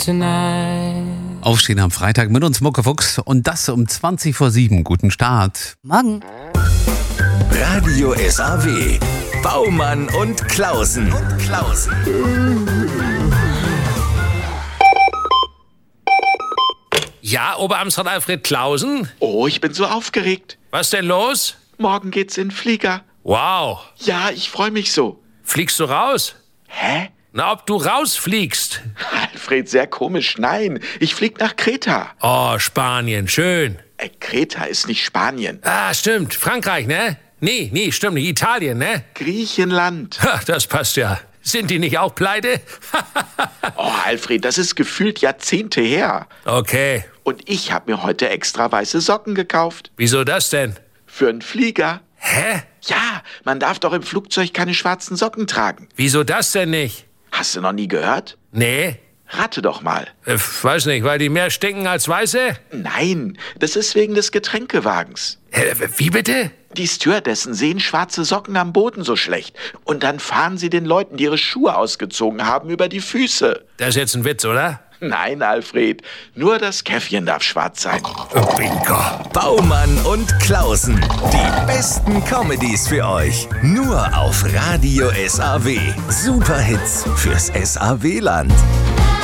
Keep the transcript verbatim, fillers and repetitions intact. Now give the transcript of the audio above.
tonight. Aufstehen am Freitag mit uns Muckefuchs und das um zwanzig vor sieben. Guten Start. Morgen. Radio S A W. Baumann und Klausen. Und Klausen. Ja, Oberamtsrat Alfred Klausen? Oh, ich bin so aufgeregt. Was denn los? Morgen geht's in den Flieger. Wow. Ja, ich freue mich so. Fliegst du raus? Hä? Na, ob du rausfliegst? Alfred, sehr komisch. Nein, ich flieg nach Kreta. Oh, Spanien, schön. Äh, Kreta ist nicht Spanien. Ah, stimmt. Frankreich, ne? Nee, nee, stimmt nicht. Italien, ne? Griechenland. Ha, das passt ja. Sind die nicht auch pleite? Oh, Alfred, das ist gefühlt Jahrzehnte her. Okay. Und ich habe mir heute extra weiße Socken gekauft. Wieso das denn? Für einen Flieger. Hä? Ja, man darf doch im Flugzeug keine schwarzen Socken tragen. Wieso das denn nicht? Hast du noch nie gehört? Nee. Rate doch mal. Äh, weiß nicht, weil die mehr stinken als weiße? Nein, das ist wegen des Getränkewagens. Hä, wie bitte? Die Stewardessen sehen schwarze Socken am Boden so schlecht. Und dann fahren sie den Leuten, die ihre Schuhe ausgezogen haben, über die Füße. Das ist jetzt ein Witz, oder? Nein, Alfred. Nur das Käffchen darf schwarz sein. Bingo. Baumann und Klausen. Die besten Comedies für euch. Nur auf Radio S A W. Superhits fürs S A W-Land.